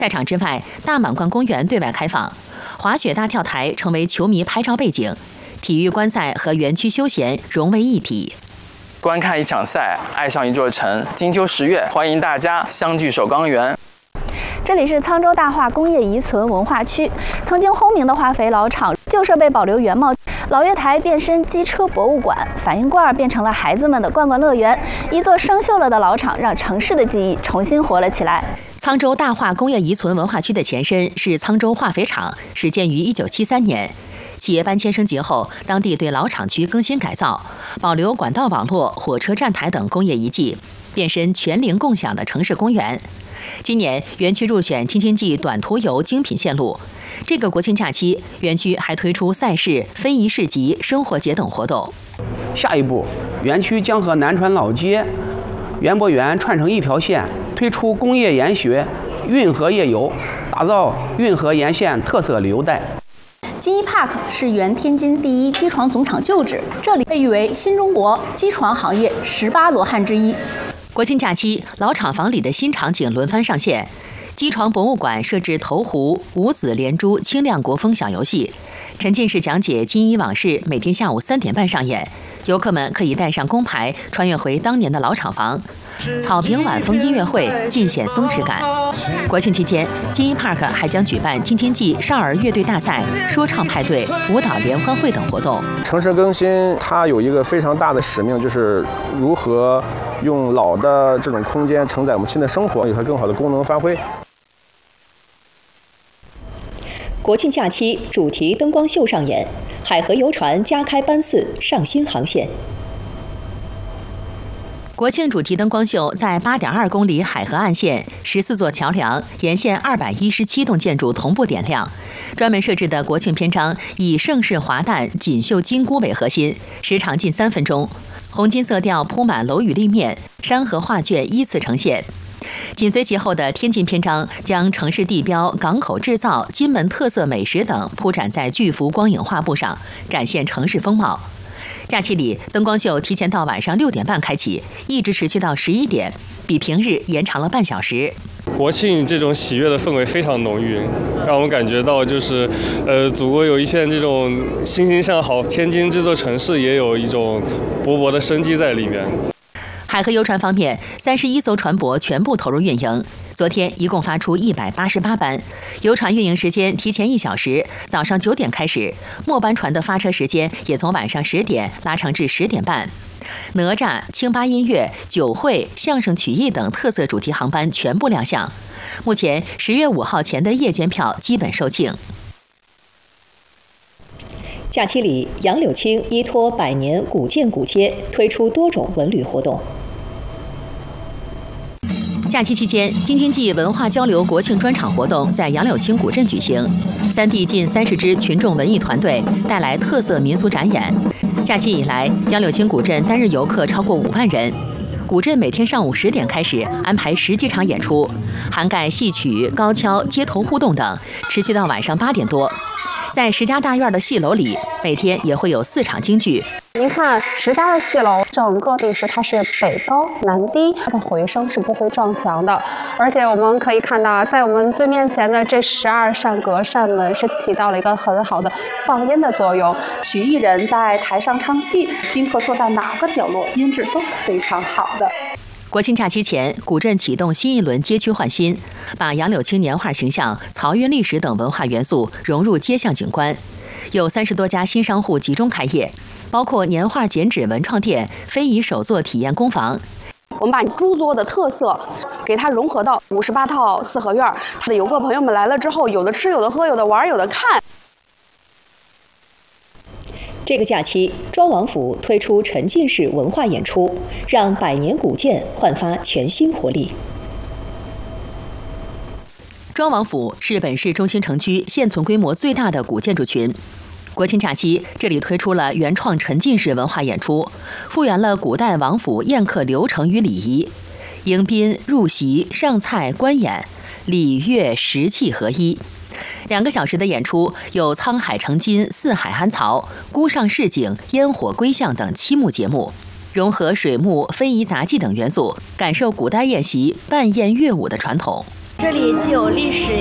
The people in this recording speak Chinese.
在场之外，大满贯公园对外开放，滑雪大跳台成为球迷拍照背景，体育观赛和园区休闲融为一体。 观看一场赛，爱上一座城。金秋10月，欢迎大家相聚首钢园。 这里是沧州大化工业遗存文化区，曾经轰鸣的化肥老厂旧设备保留原貌，老月台变身机车博物馆，反应罐变成了孩子们的逛逛乐园。一座生锈了的老厂，让城市的记忆重新活了起来。 沧州大化工业遗存文化区的前身是沧州化肥厂，始建于1973年。企业搬迁升级后，当地对老厂区更新改造，保留管道网络、火车站台等工业遗迹，变身全龄共享的城市公园。今年园区入选京津冀短途游精品线路。这个国庆假期，园区还推出赛事、非遗市集、生活节等活动。 下一步，园区将和南船老街、园博园串成一条线，推出工业研学、运河夜游，打造运河沿线特色旅游带。 金一 Park 是原天津第一机床总厂旧址，这里被誉为新中国机床行业18罗汉之一。 国庆假期，老厂房里的新场景轮番上线。机床博物馆设置投壶、五子连珠轻量国风小游戏，沉浸式讲解金一往事，每天下午3点半上演。游客们可以带上工牌，穿越回当年的老厂房。草坪晚风音乐会尽显松弛感。国庆期间，金一 Park 还将举办京津冀少儿乐队大赛、说唱派对、舞蹈联欢会等活动。 城市更新它有一个非常大的使命，就是如何用老的这种空间承载我们新的生活，有它更好的功能发挥。 国庆假期主题灯光秀上演，海河游船加开班次上新航线。 国庆主题灯光秀在8.2公里海河岸线14座桥梁沿线217栋建筑同步点亮。专门设置的国庆篇章以盛世华诞、锦绣金菇为核心，时长近3分钟。红金色调铺满楼宇立面，山河画卷依次呈现。紧随其后的天津篇章将城市地标、港口制造、金门特色美食等铺展在巨幅光影画布上，展现城市风貌。假期里，灯光秀提前到晚上6点半开启，一直持续到11点，比平日延长了半小时。 国庆这种喜悦的氛围非常浓郁，让我们感觉到祖国有一片这种欣欣向好，天津这座城市也有一种勃勃的生机在里面。 海河游船方面，31艘船舶全部投入运营。昨天一共发出188班，游船运营时间提前1小时，早上9点开始，末班船的发车时间也从晚上10点拉长至10点半。哪吒、清吧音乐、酒会、相声曲艺等特色主题航班全部亮相。目前10月5号前的夜间票基本售罄。 假期里，杨柳青依托百年古建古街，推出多种文旅活动。 假期期间，京津冀文化交流国庆专场活动在杨柳青古镇举行，3地近30支群众文艺团队带来特色民俗展演。假期以来，杨柳青古镇单日游客超过5万人。古镇每天上午10点开始安排10几场演出，涵盖戏曲、高跷、街头互动等，持续到晚上8点多。在石家大院的戏楼里，每天也会有4场京剧。 您看石家的戏楼，整个它是北高南低，它的回声是不会撞墙的。而且我们可以看到，在我们最面前的这12扇阁扇门是起到了一个很好的放音的作用。曲艺人在台上唱戏，宾客坐在哪个角落，音质都是非常好的。 国庆假期前，古镇启动新一轮街区焕新，把杨柳青年画形象、漕运历史等文化元素融入街巷景观。有30多家新商户集中开业，包括年画剪纸文创店、非遗手作体验工坊。 我们把诸多的特色给它融合到58套四合院，它的游客朋友们来了之后，有的吃，有的喝，有的玩，有的看。 这个假期，庄王府推出沉浸式文化演出，让百年古建焕发全新活力。 庄王府是本市中心城区现存规模最大的古建筑群。国庆假期，这里推出了原创沉浸式文化演出，复原了古代王府宴客流程与礼仪，迎宾、入席、上菜、观演，礼乐食器合一。2个小时的演出有沧海成金、四海安曹、孤上市井、烟火归巷等7幕节目，融合水幕、非遗杂技等元素，感受古代宴席、扮宴乐舞的传统。 这里既有历史